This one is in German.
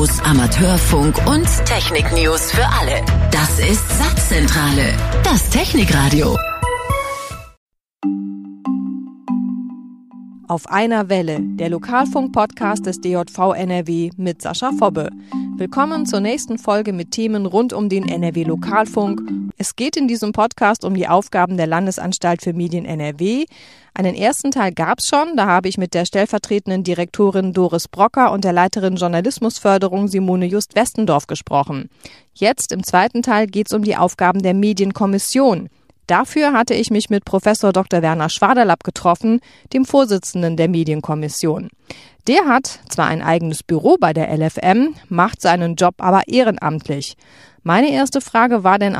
Amateurfunk und Technik-News für alle. Das ist Satzzentrale, das Technikradio. Auf einer Welle, der Lokalfunk-Podcast des DJV NRW mit Sascha Fobbe. Willkommen zur nächsten Folge mit Themen rund um den NRW-Lokalfunk. Es geht in diesem Podcast um die Aufgaben der Landesanstalt für Medien NRW. Einen ersten Teil gab's schon, da habe ich mit der stellvertretenden Direktorin Doris Brocker und der Leiterin Journalismusförderung Simone Just-Westendorf gesprochen. Jetzt im zweiten Teil geht's um die Aufgaben der Medienkommission. Dafür hatte ich mich mit Professor Dr. Werner Schwaderlapp getroffen, dem Vorsitzenden der Medienkommission. Der hat zwar ein eigenes Büro bei der LFM, macht seinen Job aber ehrenamtlich. Meine erste Frage war denn